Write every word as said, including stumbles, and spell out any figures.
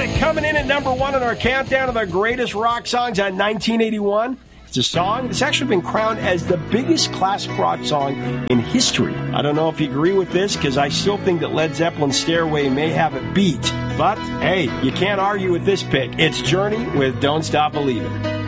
Coming in at number one on our countdown of the greatest rock songs on nineteen eighty-one. It's a song that's actually been crowned as the biggest classic rock song in history. I don't know if you agree with this, because I still think that Led Zeppelin's Stairway may have it beat. But, hey, you can't argue with this pick. It's Journey with Don't Stop Believin'.